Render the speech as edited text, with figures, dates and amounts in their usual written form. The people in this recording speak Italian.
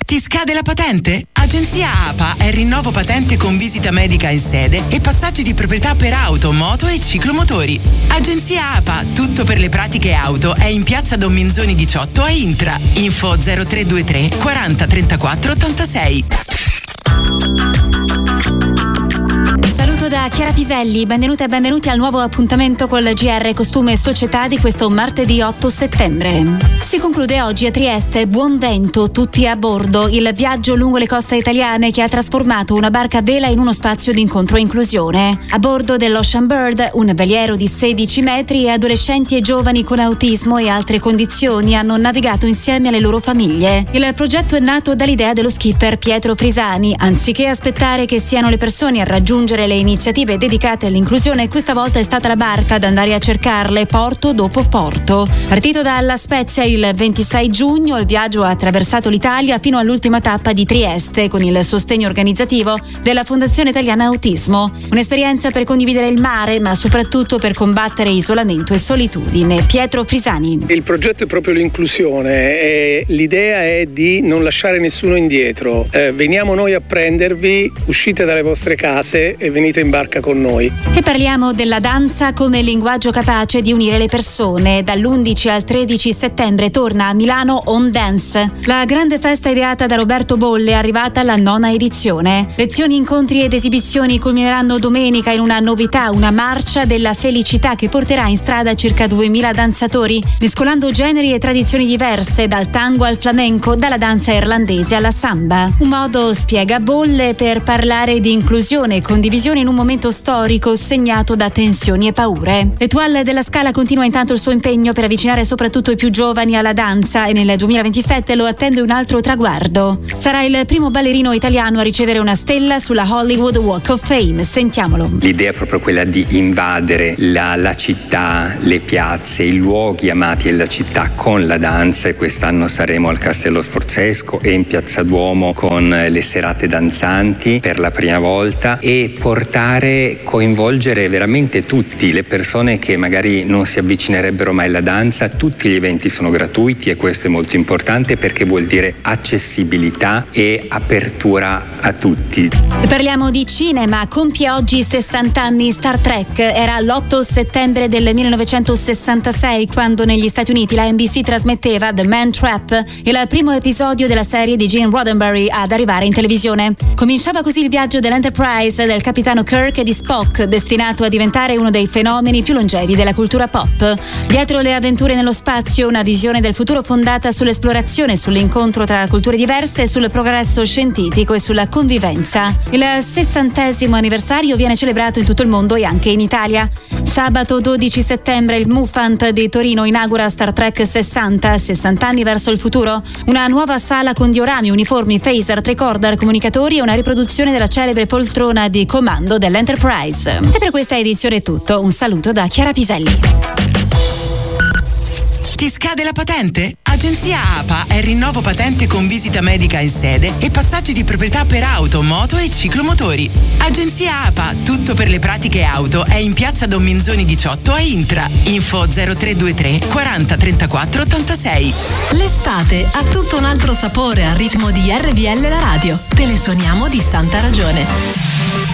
Ti scade la patente? Agenzia APA è rinnovo patente con visita medica in sede e passaggi di proprietà per auto, moto e ciclomotori. Agenzia APA, tutto per le pratiche auto, è in piazza Don Minzoni 18 a Intra. Info 0323 40 34 86. Saluto da Chiara Piselli, benvenute e benvenuti al nuovo appuntamento col GR Costume e Società di questo martedì 8 settembre. Si conclude oggi a Trieste Buon Vento, tutti a bordo, il viaggio lungo le coste italiane che ha trasformato una barca a vela in uno spazio di incontro e inclusione. A bordo dell'Ocean Bird, un veliero di 16 metri, adolescenti e giovani con autismo e altre condizioni hanno navigato insieme alle loro famiglie. Il progetto è nato dall'idea dello skipper Pietro Frisani. Anziché aspettare che siano le persone a raggiungere le iniziative dedicate all'inclusione, questa volta è stata la barca ad andare a cercarle porto dopo porto. Partito dalla Spezia il 26 giugno, il viaggio ha attraversato l'Italia fino all'ultima tappa di Trieste con il sostegno organizzativo della Fondazione Italiana Autismo. Un'esperienza per condividere il mare, ma soprattutto per combattere isolamento e solitudine. Pietro Frisani. Il progetto è proprio l'inclusione e l'idea è di non lasciare nessuno indietro. Veniamo noi a prendervi, uscite dalle vostre case e venite in barca con noi. E parliamo della danza come linguaggio capace di unire le persone. Dall'11 al 13 settembre torna a Milano On Dance, la grande festa ideata da Roberto Bolle, arrivata alla 9ª edizione. Lezioni, incontri ed esibizioni culmineranno domenica in una novità, una marcia della felicità che porterà in strada circa 2000 danzatori, mescolando generi e tradizioni diverse, dal tango al flamenco, dalla danza irlandese alla samba. Un modo, spiega Bolle, per parlare di inclusione e condivisione in un momento storico segnato da tensioni e paure. L'Étoile della Scala continua intanto il suo impegno per avvicinare soprattutto i più giovani alla danza e nel 2027 lo attende un altro traguardo. Sarà il primo ballerino italiano a ricevere una stella sulla Hollywood Walk of Fame. Sentiamolo. L'idea è proprio quella di invadere la città, le piazze, i luoghi amati della città con la danza, e quest'anno saremo al Castello Sforzesco e in Piazza Duomo con le serate danzanti per la prima volta, e coinvolgere veramente tutti, le persone che magari non si avvicinerebbero mai alla danza. Tutti gli eventi sono gratuiti e questo è molto importante perché vuol dire accessibilità e apertura a tutti. E parliamo di cinema. Compie oggi 60 anni Star Trek. Era l'8 settembre del 1966 quando negli Stati Uniti la NBC trasmetteva The Man Trap, il primo episodio della serie di Gene Roddenberry ad arrivare in televisione. Cominciava così il viaggio dell'Enterprise del capitano Kirk e di Spock, destinato a diventare uno dei fenomeni più longevi della cultura pop. Dietro le avventure nello spazio, una visione del futuro fondata sull'esplorazione, sull'incontro tra culture diverse, sul progresso scientifico e sulla convivenza. Il 60° anniversario viene celebrato in tutto il mondo e anche in Italia. Sabato 12 settembre il MUFANT di Torino inaugura Star Trek 60 anni verso il futuro. Una nuova sala con diorami, uniformi, phaser, tricorder, comunicatori e una riproduzione della celebre poltrona di comando dell'Enterprise. E per questa edizione è tutto. Un saluto da Chiara Piselli. Ti scade la patente? Agenzia APA è rinnovo patente con visita medica in sede e passaggi di proprietà per auto, moto e ciclomotori. Agenzia APA, tutto per le pratiche auto, è in piazza Don Minzoni 18 a Intra. Info 0323 40 34 86. L'estate ha tutto un altro sapore al ritmo di RVL la radio. Te le suoniamo di santa ragione.